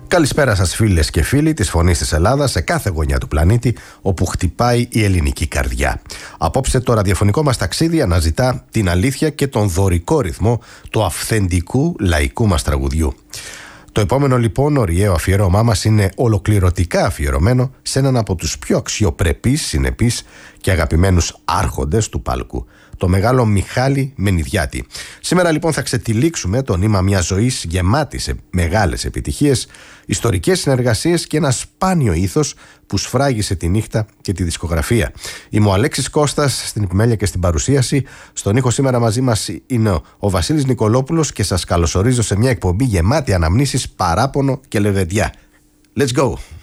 Καλησπέρα σας φίλες και φίλοι της Φωνής της Ελλάδας σε κάθε γωνιά του πλανήτη όπου χτυπάει η ελληνική καρδιά. Απόψε το ραδιοφωνικό μας ταξίδι αναζητά την αλήθεια και τον δωρικό ρυθμό του αυθεντικού λαϊκού μας τραγουδιού. Το επόμενο λοιπόν ωριαίο αφιέρωμά μας είναι ολοκληρωτικά αφιερωμένο σε έναν από τους πιο αξιοπρεπείς, συνεπείς και αγαπημένους άρχοντες του πάλκου, το μεγάλο Μιχάλη Μενιδιάτη. Σήμερα λοιπόν θα ξετυλίξουμε το νήμα μιας ζωής γεμάτη σε μεγάλες επιτυχίες, ιστορικές συνεργασίες και ένα σπάνιο ήθος που σφράγισε τη νύχτα και τη δισκογραφία. Είμαι ο Αλέξης Κώστας στην επιμέλεια και στην παρουσίαση. Στον ήχο σήμερα μαζί μας είναι ο Βασίλης Νικολόπουλος και σας καλωσορίζω σε μια εκπομπή γεμάτη αναμνήσεις, παράπονο και λεβεντιά. Let's go!